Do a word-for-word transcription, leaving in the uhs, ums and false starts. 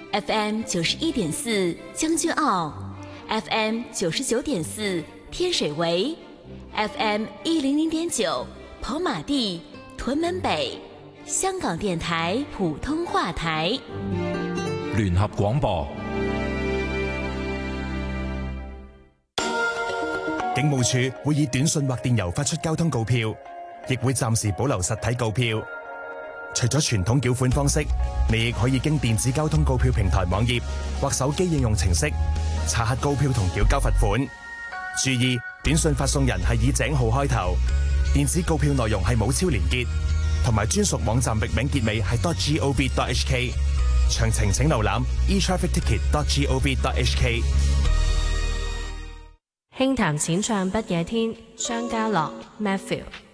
F M 九十一点四将军澳 ，F M 九十九点四天水围 ，F M 一零零点九跑马地屯门北，香港电台普通话台聯合廣播。 警務處會以短信或電郵發出交通告票，亦會暫時保留實體告票。除咗傳統繳款方式，你亦可以經電子交通告票平台網頁或手機應用程式查核告票同繳交罰款。注意，短信發送人係以井號開頭，電子告票內容係冇超連結，同埋專屬網站域名結尾係 .gov.hk。詳情請瀏覽 e traffic ticket dot gov dot h k。 輕談淺唱不夜天，張家樂 Matthew。